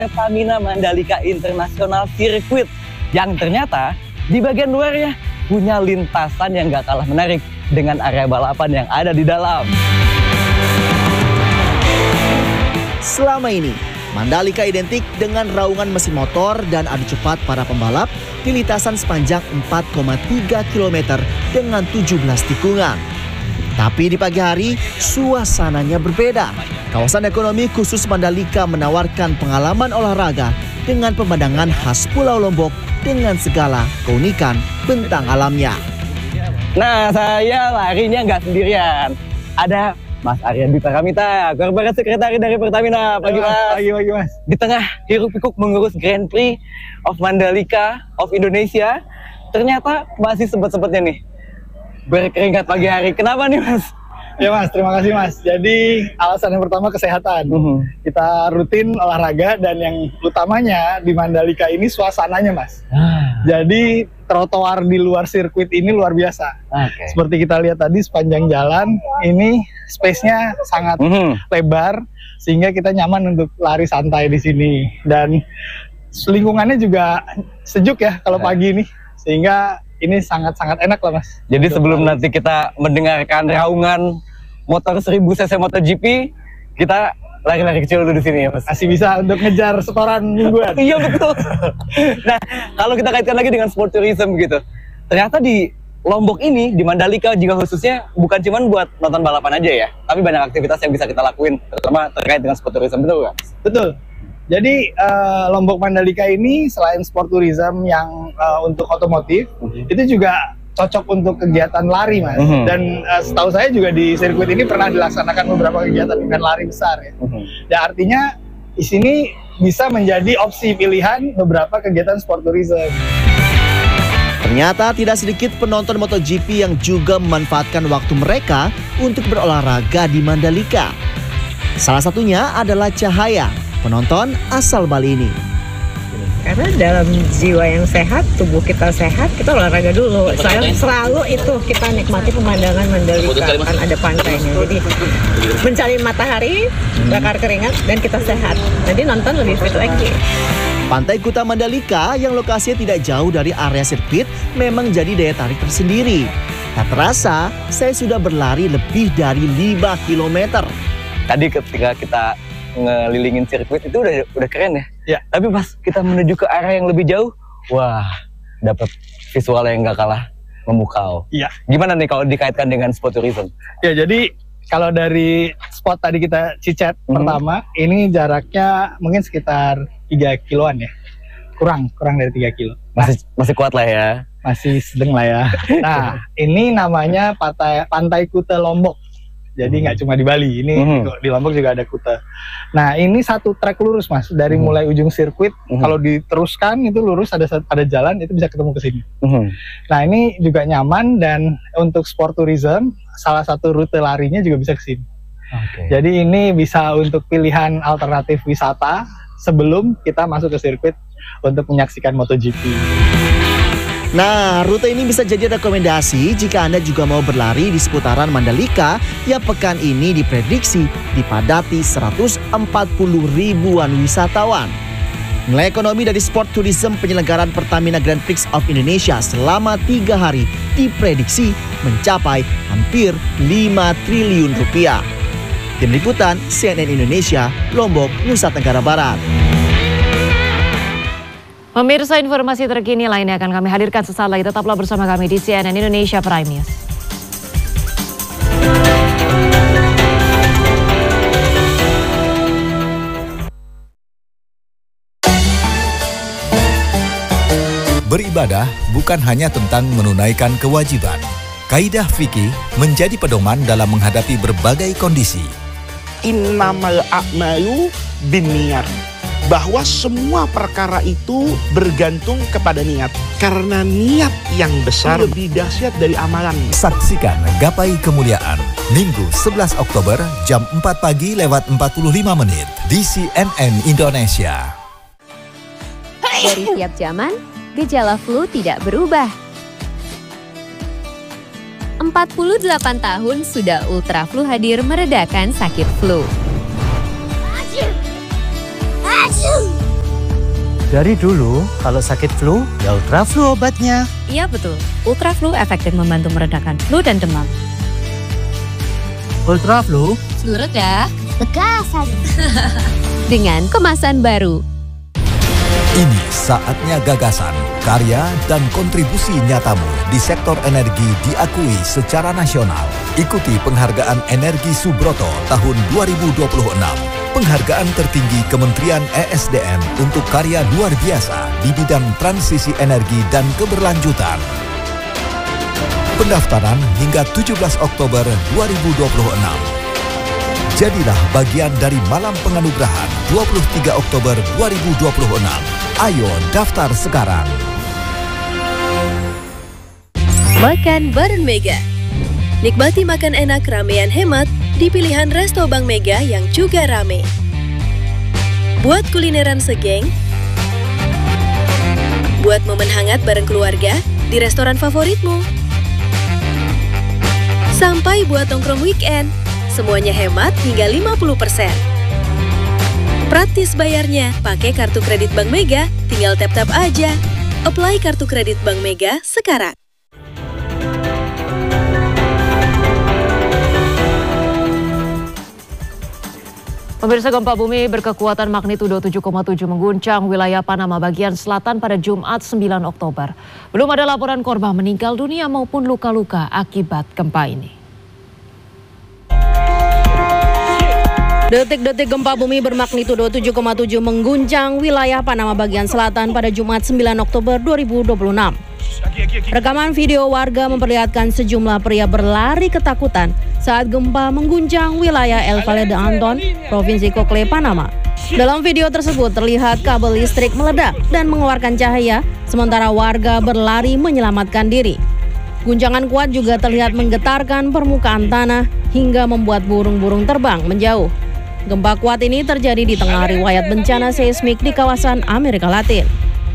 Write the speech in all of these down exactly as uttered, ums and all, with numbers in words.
Pertamina Mandalika International Circuit yang ternyata di bagian luarnya punya lintasan yang gak kalah menarik dengan area balapan yang ada di dalam. Selama ini, Mandalika identik dengan raungan mesin motor dan adu cepat para pembalap di lintasan sepanjang empat koma tiga kilometer dengan tujuh belas tikungan. Tapi di pagi hari, suasananya berbeda. Kawasan ekonomi khusus Mandalika menawarkan pengalaman olahraga dengan pemandangan khas Pulau Lombok dengan segala keunikan bentang alamnya. Nah, saya larinya nggak sendirian. Ada Mas Aryan Dwi Paramita, Korporat Sekretari dari Pertamina. Pagi Mas. Pagi, pagi Mas. Di tengah hiruk-pikuk mengurus Grand Prix of Mandalika of Indonesia, ternyata masih sempat-sempatnya nih berkeringat pagi hari. Kenapa nih Mas? Ya Mas, terima kasih Mas. Jadi alasan yang pertama kesehatan. Uh-huh. Kita rutin olahraga dan yang utamanya di Mandalika ini suasananya Mas. Ah. Jadi trotoar di luar sirkuit ini luar biasa. Okay. Seperti kita lihat tadi sepanjang jalan ini space-nya sangat uh-huh. lebar sehingga kita nyaman untuk lari santai di sini. Dan lingkungannya juga sejuk ya kalau pagi ini. Sehingga ini sangat-sangat enak lah Mas. Jadi sebelum nanti kita mendengarkan raungan motor seribu cc MotoGP, kita lari-lari kecil dulu di sini ya Mas. Masih bisa untuk ngejar setoran mingguan. Iya betul. Nah, kalau kita kaitkan lagi dengan sport tourism gitu, ternyata di Lombok ini, di Mandalika juga khususnya bukan cuma buat nonton balapan aja ya, tapi banyak aktivitas yang bisa kita lakuin, terutama terkait dengan sport tourism, betul nggak? Betul. Jadi uh, Lombok Mandalika ini selain sport tourism yang uh, untuk otomotif, uh-huh. itu juga cocok untuk kegiatan lari Mas. Uh-huh. Dan uh, setahu saya juga di sirkuit ini pernah dilaksanakan beberapa kegiatan event lari besar ya. Uh-huh. Ya artinya di sini bisa menjadi opsi pilihan beberapa kegiatan sport tourism. Ternyata tidak sedikit penonton MotoGP yang juga memanfaatkan waktu mereka untuk berolahraga di Mandalika. Salah satunya adalah Cahaya, penonton asal Bali ini. Karena dalam jiwa yang sehat, tubuh kita sehat, kita olahraga dulu. Selalu, selalu itu kita nikmati pemandangan Mandalika, kan ada pantainya. Jadi mencari matahari, bakar keringat, dan kita sehat. Jadi nonton lebih fit lagi. Pantai Kuta Mandalika yang lokasinya tidak jauh dari area sirkuit memang jadi daya tarik tersendiri. Tak terasa, saya sudah berlari lebih dari lima kilometer. Tadi ketika kita ngelilingin sirkuit itu udah udah keren ya. Ya. Tapi pas kita menuju ke arah yang lebih jauh, wah, dapat visual yang nggak kalah memukau. Iya. Gimana nih kalau dikaitkan dengan sport tourism? Ya, jadi kalau dari spot tadi kita cicet mm-hmm. pertama, ini jaraknya mungkin sekitar tiga kiloan ya. Kurang, kurang dari tiga kilo. Masih masih kuat lah ya. Masih sedang lah ya. Nah, ini namanya Pantai Pantai Kuta Lombok. Jadi nggak cuma di Bali, ini mm-hmm. di Lombok juga ada Kuta. Nah, ini satu trek lurus Mas, dari mm-hmm. mulai ujung sirkuit, mm-hmm. kalau diteruskan itu lurus ada ada jalan itu bisa ketemu ke sini. Mm-hmm. Nah, ini juga nyaman dan untuk sport tourism salah satu rute larinya juga bisa ke sini. Okay. Jadi ini bisa untuk pilihan alternatif wisata sebelum kita masuk ke sirkuit untuk menyaksikan MotoGP. Nah, rute ini bisa jadi rekomendasi jika Anda juga mau berlari di seputaran Mandalika yang pekan ini diprediksi dipadati seratus empat puluh ribuan wisatawan. Nilai ekonomi dari sport tourism penyelenggaraan Pertamina Grand Prix of Indonesia selama tiga hari diprediksi mencapai hampir lima triliun rupiah. Tim Liputan C N N Indonesia, Lombok, Nusa Tenggara Barat. Pemirsa, informasi terkini lainnya akan kami hadirkan sesaat lagi. Tetaplah bersama kami di C N N Indonesia Prime News. Beribadah bukan hanya tentang menunaikan kewajiban. Kaidah fikih menjadi pedoman dalam menghadapi berbagai kondisi. Innamal a'malu binniyat. Bahwa semua perkara itu bergantung kepada niat. Karena niat yang besar lebih dahsyat dari amalan. Saksikan Gapai Kemuliaan Minggu sebelas Oktober jam empat pagi lewat empat puluh lima menit di C N N Indonesia. Dari tiap zaman, gejala flu tidak berubah. empat puluh delapan tahun sudah Ultra Flu hadir meredakan sakit flu. Dari dulu, kalau sakit flu, ya Ultra Flu obatnya. Iya betul, Ultra Flu efektif membantu meredakan flu dan demam. Ultra Flu, Flu reda, Bekasan. Dengan kemasan baru. Ini saatnya gagasan, karya, dan kontribusi nyatamu di sektor energi diakui secara nasional. Ikuti penghargaan Energi Subroto tahun dua ribu dua puluh enam. Penghargaan tertinggi Kementerian E S D M untuk karya luar biasa di bidang transisi energi dan keberlanjutan. Pendaftaran hingga tujuh belas Oktober dua ribu dua puluh enam. Jadilah bagian dari Malam Penganugerahan dua puluh tiga Oktober dua ribu dua puluh enam. Ayo daftar sekarang. Makan bareng Mega. Nikmati makan enak ramean hemat di pilihan resto Bank Mega yang juga rame. Buat kulineran segeng, buat momen hangat bareng keluarga di restoran favoritmu. Sampai buat nongkrong weekend, semuanya hemat hingga lima puluh persen. Praktis bayarnya, pakai kartu kredit Bank Mega, tinggal tap-tap aja. Apply kartu kredit Bank Mega sekarang. Pemirsa, gempa bumi berkekuatan magnitudo tujuh koma tujuh mengguncang wilayah Panama bagian selatan pada Jumat sembilan Oktober. Belum ada laporan korban meninggal dunia maupun luka-luka akibat gempa ini. Detik-detik gempa bumi bermagnitudo tujuh koma tujuh mengguncang wilayah Panama bagian selatan pada Jumat sembilan Oktober dua ribu dua puluh enam. Rekaman video warga memperlihatkan sejumlah pria berlari ketakutan saat gempa mengguncang wilayah El Valle de Anton, Provinsi Cocle, Panama. Dalam video tersebut terlihat kabel listrik meledak dan mengeluarkan cahaya, sementara warga berlari menyelamatkan diri. Guncangan kuat juga terlihat menggetarkan permukaan tanah hingga membuat burung-burung terbang menjauh. Gempa kuat ini terjadi di tengah riwayat bencana seismik di kawasan Amerika Latin.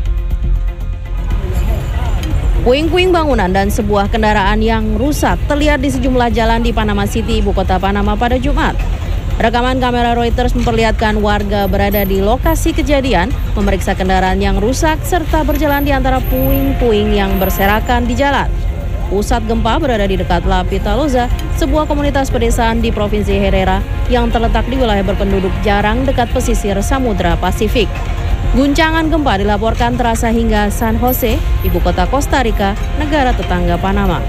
Puing-puing bangunan dan sebuah kendaraan yang rusak terlihat di sejumlah jalan di Panama City, ibu kota Panama pada Jumat. Rekaman kamera Reuters memperlihatkan warga berada di lokasi kejadian, memeriksa kendaraan yang rusak, serta berjalan di antara puing-puing yang berserakan di jalan. Pusat gempa berada di dekat La Pitalosa, sebuah komunitas pedesaan di Provinsi Herrera yang terletak di wilayah berpenduduk jarang dekat pesisir Samudra Pasifik. Guncangan gempa dilaporkan terasa hingga San Jose, ibu kota Costa Rica, negara tetangga Panama.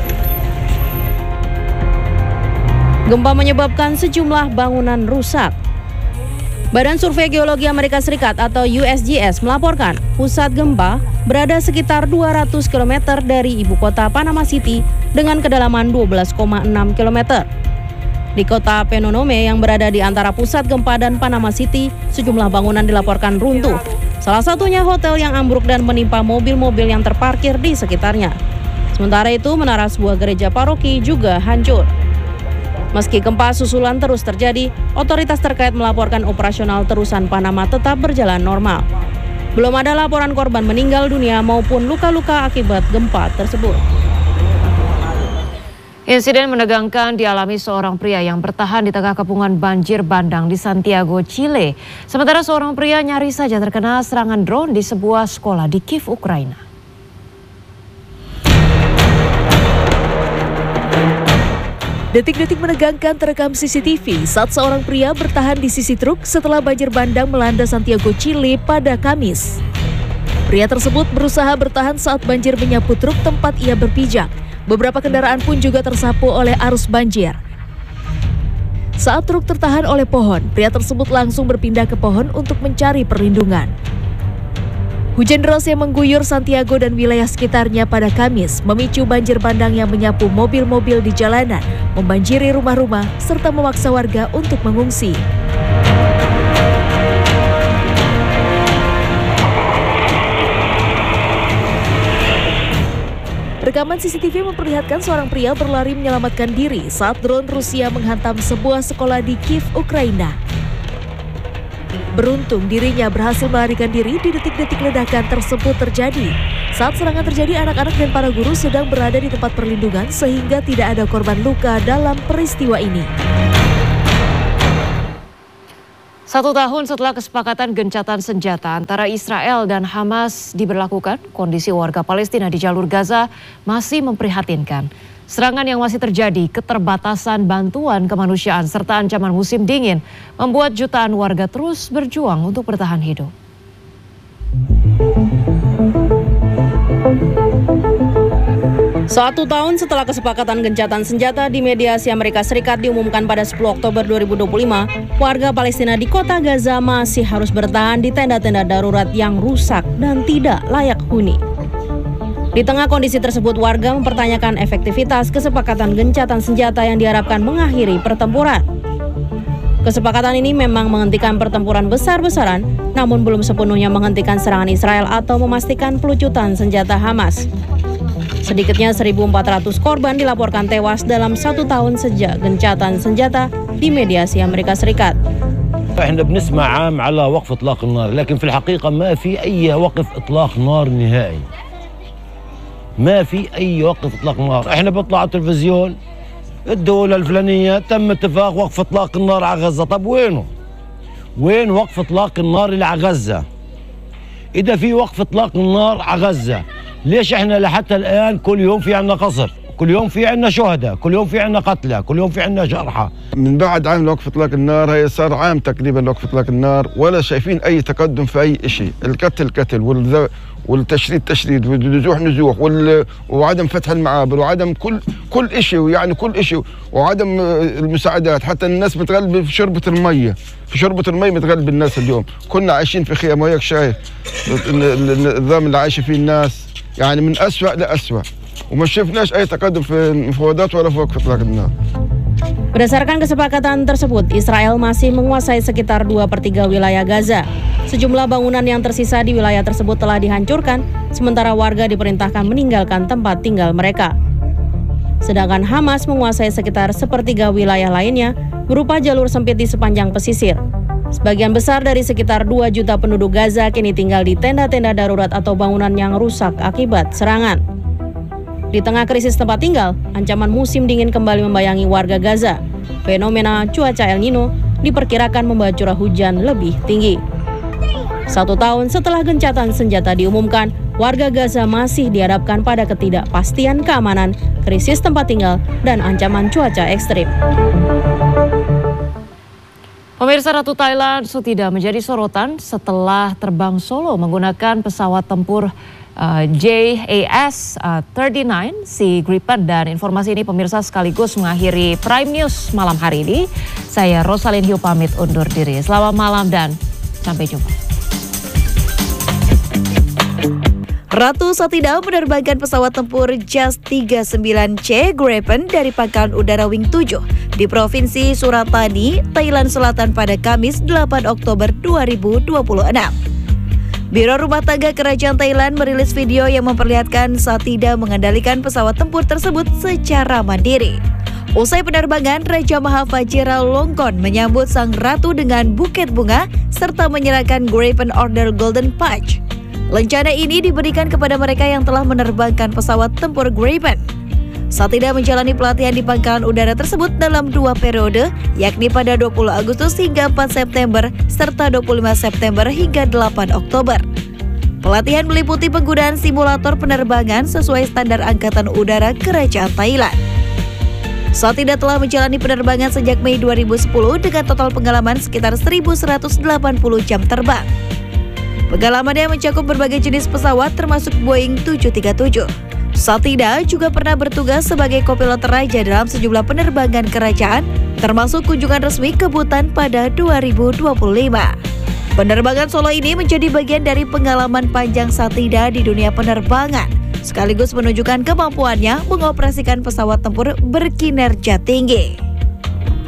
Gempa menyebabkan sejumlah bangunan rusak. Badan Survei Geologi Amerika Serikat atau U S G S melaporkan pusat gempa berada sekitar dua ratus kilometer dari ibu kota Panama City dengan kedalaman dua belas koma enam kilometer. Di kota Penonome yang berada di antara pusat gempa dan Panama City, sejumlah bangunan dilaporkan runtuh. Salah satunya hotel yang ambruk dan menimpa mobil-mobil yang terparkir di sekitarnya. Sementara itu, menara sebuah gereja paroki juga hancur. Meski gempa susulan terus terjadi, otoritas terkait melaporkan operasional terusan Panama tetap berjalan normal. Belum ada laporan korban meninggal dunia maupun luka-luka akibat gempa tersebut. Insiden menegangkan dialami seorang pria yang bertahan di tengah kepungan banjir bandang di Santiago, Chile. Sementara seorang pria nyaris saja terkena serangan drone di sebuah sekolah di Kiev, Ukraina. Detik-detik menegangkan terekam C C T V saat seorang pria bertahan di sisi truk setelah banjir bandang melanda Santiago, Chile pada Kamis. Pria tersebut berusaha bertahan saat banjir menyapu truk tempat ia berpijak. Beberapa kendaraan pun juga tersapu oleh arus banjir. Saat truk tertahan oleh pohon, pria tersebut langsung berpindah ke pohon untuk mencari perlindungan. Hujan deras yang mengguyur Santiago dan wilayah sekitarnya pada Kamis memicu banjir bandang yang menyapu mobil-mobil di jalanan, membanjiri rumah-rumah, serta memaksa warga untuk mengungsi. Rekaman C C T V memperlihatkan seorang pria berlari menyelamatkan diri saat drone Rusia menghantam sebuah sekolah di Kiev, Ukraina. Beruntung dirinya berhasil melarikan diri di detik-detik ledakan tersebut terjadi. Saat serangan terjadi, anak-anak dan para guru sedang berada di tempat perlindungan sehingga tidak ada korban luka dalam peristiwa ini. Satu tahun setelah kesepakatan gencatan senjata antara Israel dan Hamas diberlakukan, kondisi warga Palestina di jalur Gaza masih memprihatinkan. Serangan yang masih terjadi, keterbatasan bantuan kemanusiaan serta ancaman musim dingin membuat jutaan warga terus berjuang untuk bertahan hidup. Satu tahun setelah kesepakatan gencatan senjata di mediasi Amerika Serikat diumumkan pada sepuluh Oktober dua ribu dua puluh lima, warga Palestina di kota Gaza masih harus bertahan di tenda-tenda darurat yang rusak dan tidak layak huni. Di tengah kondisi tersebut, warga mempertanyakan efektivitas kesepakatan gencatan senjata yang diharapkan mengakhiri pertempuran. Kesepakatan ini memang menghentikan pertempuran besar-besaran, namun belum sepenuhnya menghentikan serangan Israel atau memastikan pelucutan senjata Hamas. Sedikitnya seribu empat ratus korban dilaporkan tewas dalam satu tahun sejak gencatan senjata di mediasi Amerika Serikat. احنا بنسمع عام على وقف اطلاق النار، لكن في الحقيقه ما في اي وقف اطلاق نار نهائي. ما في اي وقف اطلاق نار، احنا بنطلع على التلفزيون الدولة الفلانية تم اتفاق وقف اطلاق النار على غزة، طب وينه؟ وين وقف اطلاق النار اللي على غزة؟ إذا في وقف اطلاق النار على غزة، ليش احنا لحتى الآن كل يوم في عنا قصر؟ كل يوم في عنا شهداء، كل يوم في عنا قتلى، كل يوم في عنا جرحى. من بعد عام وقف اطلاق النار، هي صار عام تقريبا وقف اطلاق النار، ولا شايفين أي تقدم في أي شيء، القتل قتل والذ... والتشريد تشريد والنزوح نزوح وال... وعدم فتح المعابر وعدم كل كل شيء، يعني كل شيء، وعدم المساعدات، حتى الناس متغلبة في شربة المية، في شربة المية متغلب الناس اليوم، كنا عايشين في خيام وياك شايف النظام اللي عايش فيه الناس، يعني من أسوأ لأسوأ، وما شفناش أي تقدم في المفاوضات ولا في وقف إطلاق النار. Berdasarkan kesepakatan tersebut, Israel masih menguasai sekitar dua per tiga wilayah Gaza. Sejumlah bangunan yang tersisa di wilayah tersebut telah dihancurkan, sementara warga diperintahkan meninggalkan tempat tinggal mereka. Sedangkan Hamas menguasai sekitar sepertiga wilayah lainnya, berupa jalur sempit di sepanjang pesisir. Sebagian besar dari sekitar dua juta penduduk Gaza kini tinggal di tenda-tenda darurat atau bangunan yang rusak akibat serangan. Di tengah krisis tempat tinggal, ancaman musim dingin kembali membayangi warga Gaza. Fenomena cuaca El Nino diperkirakan membawa curah hujan lebih tinggi. Satu tahun setelah gencatan senjata diumumkan, warga Gaza masih dihadapkan pada ketidakpastian keamanan, krisis tempat tinggal, dan ancaman cuaca ekstrim. Pemirsa, Ratu Thailand Sutida menjadi sorotan setelah terbang solo menggunakan pesawat tempur Uh, J A S uh, tiga puluh sembilan Sea Gripen. Dan informasi ini pemirsa sekaligus mengakhiri Prime News malam hari ini. Saya Rosalyn Hiu pamit undur diri. Selamat malam dan sampai jumpa. Ratu Sutida menerbangkan pesawat tempur J A S tiga puluh sembilan C Gripen dari Pangkalan Udara Wing tujuh di Provinsi Suratani, Thailand Selatan pada Kamis delapan Oktober dua ribu dua puluh enam. Biro Rumah Tangga Kerajaan Thailand merilis video yang memperlihatkan Sutida mengendalikan pesawat tempur tersebut secara mandiri. Usai penerbangan, Raja Maha Vajiralongkorn menyambut sang ratu dengan buket bunga serta menyerahkan Gripen Order Golden Patch. Lencana ini diberikan kepada mereka yang telah menerbangkan pesawat tempur Gripen. Sutida menjalani pelatihan di pangkalan udara tersebut dalam dua periode, yakni pada dua puluh Agustus hingga empat September, serta dua puluh lima September hingga delapan Oktober. Pelatihan meliputi penggunaan simulator penerbangan sesuai standar Angkatan Udara Kerajaan Thailand. Sutida telah menjalani penerbangan sejak Mei dua ribu sepuluh dengan total pengalaman sekitar seribu seratus delapan puluh jam terbang. Pengalamannya mencakup berbagai jenis pesawat termasuk Boeing tujuh tiga tujuh. Sutida juga pernah bertugas sebagai kopilot raja dalam sejumlah penerbangan kerajaan, termasuk kunjungan resmi ke Bhutan pada dua ribu dua puluh lima. Penerbangan solo ini menjadi bagian dari pengalaman panjang Sutida di dunia penerbangan, sekaligus menunjukkan kemampuannya mengoperasikan pesawat tempur berkinerja tinggi.